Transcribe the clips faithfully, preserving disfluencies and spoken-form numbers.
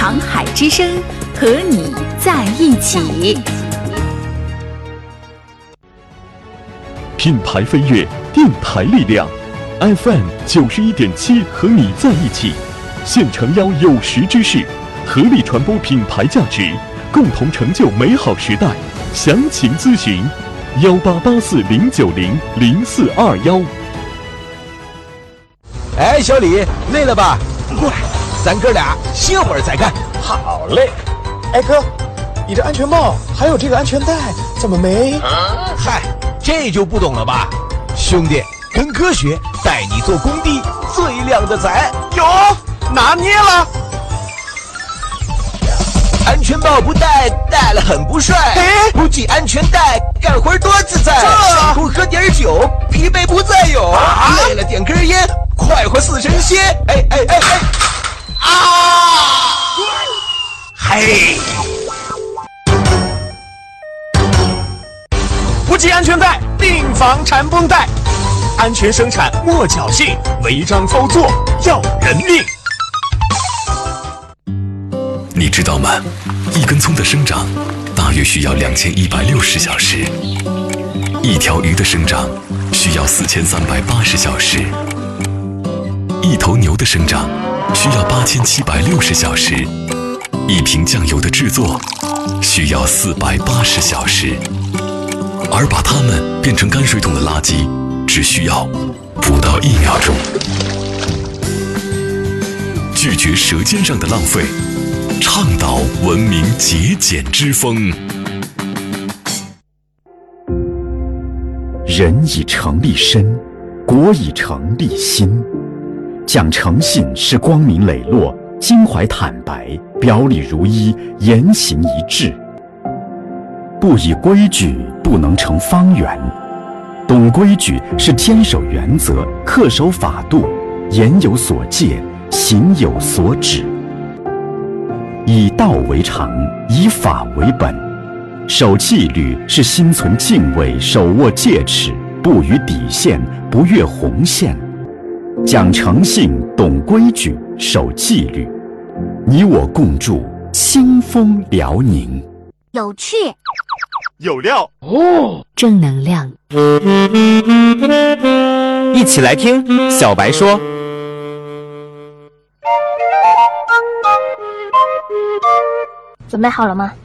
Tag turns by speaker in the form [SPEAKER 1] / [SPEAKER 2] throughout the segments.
[SPEAKER 1] 航海之声，和你在一起。
[SPEAKER 2] 品牌飞跃，电台力量 ，F M 九十一点七，和你在一起。现诚邀有识之士，合力传播品牌价值，共同成就美好时代。详情咨询幺八八四零九零零四二幺。
[SPEAKER 3] 哎，小李，累了吧？过来，咱哥俩歇会儿再干。
[SPEAKER 4] 好嘞。哎哥，你这安全帽还有这个安全带怎么没？
[SPEAKER 3] 啊、嗨，这就不懂了吧？兄弟，跟科学带你做工地最靓的仔。
[SPEAKER 4] 有，拿捏了。
[SPEAKER 3] 安全帽不戴，戴了很不帅。
[SPEAKER 4] 哎，
[SPEAKER 3] 不系安全带，干活多自在。辛苦喝点酒，疲惫不再有。啊、累了点根烟，快活似神仙。哎哎哎哎！啊！嘿！
[SPEAKER 4] 不系安全带，定防缠绷带。安全生产莫侥幸，违章操作要人命。
[SPEAKER 5] 你知道吗？一根葱的生长大约需要两千一百六十小时，一条鱼的生长需要四千三百八十小时，一头牛的生长需要八千七百六十小时，一瓶酱油的制作需要四百八十小时，而把它们变成泔水桶的垃圾只需要不到一秒钟。拒绝舌尖上的浪费，倡导文明节俭之风。
[SPEAKER 6] 人以诚立身，国以诚立心。讲诚信是光明磊落，襟怀坦白，表里如一，言行一致。不以规矩，不能成方圆。懂规矩是坚守原则，恪守法度，言有所戒，行有所止。以道为常，以法为本。守纪律是心存敬畏，手握戒尺，不逾底线，不越红线。讲诚信，懂规矩，守纪律，你我共筑清风辽宁。
[SPEAKER 7] 有趣，
[SPEAKER 4] 有料
[SPEAKER 1] 哦，正能量。
[SPEAKER 8] 一起来听小白说。
[SPEAKER 7] 准备好了吗？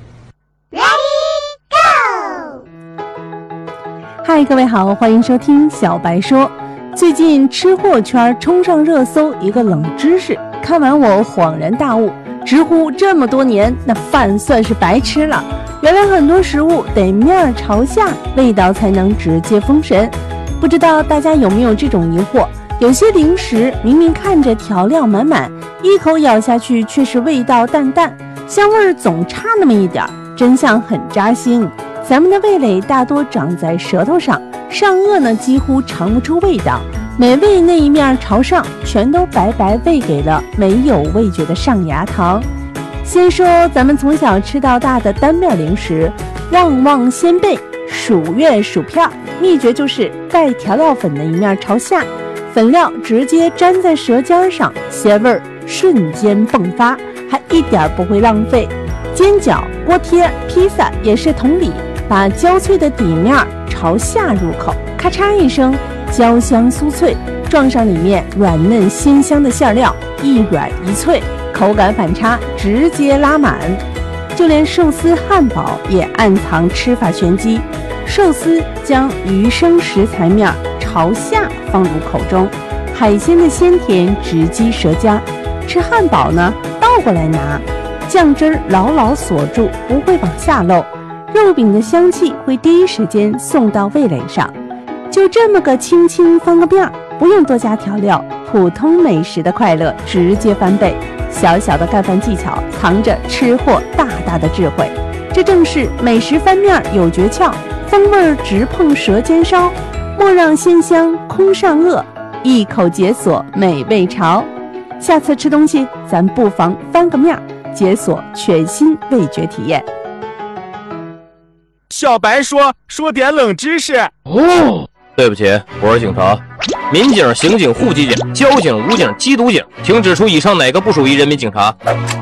[SPEAKER 9] Ready Go！ 嗨，各位好，欢迎收听小白说。最近吃货圈冲上热搜一个冷知识，看完我恍然大悟，直呼这么多年那饭算是白吃了。原来很多食物得面朝下，味道才能直接封神。不知道大家有没有这种疑惑？有些零食明明看着调料满满，一口咬下去却是味道淡淡，香味儿总差那么一点，真相很扎心。咱们的味蕾大多长在舌头上，上颚呢几乎尝不出味道，美味那一面朝上，全都白白喂给了没有味觉的上牙膛。先说咱们从小吃到大的单面零食，旺旺仙贝、薯月薯片，秘诀就是带调料粉的一面朝下，粉料直接粘在舌尖上，咸味儿瞬间迸发，还一点不会浪费。煎饺、锅贴、披萨也是同理，把焦脆的底面朝下入口，咔嚓一声，焦香酥脆，撞上里面软嫩鲜香的馅料，一软一脆，口感反差直接拉满。就连寿司汉堡也暗藏吃法玄机，寿司将鱼生食材面朝下放入口中，海鲜的鲜甜直击舌尖。吃汉堡呢，倒过来拿，酱汁牢牢锁住，不会往下漏，肉饼的香气会第一时间送到味蕾上。就这么个轻轻翻个面，不用多加调料，普通美食的快乐直接翻倍。小小的干饭技巧，藏着吃货大大的智慧。这正是美食翻面有诀窍，风味直碰舌尖烧，莫让鲜香空上颚，一口解锁美味潮。下次吃东西，咱不妨翻个面，解锁全新味觉体验。
[SPEAKER 4] 小白说说点冷知识
[SPEAKER 8] 哦。对不起，我是警察。民警、刑警、户籍警、交警、武警、缉毒警，请指出以上哪个不属于人民警察？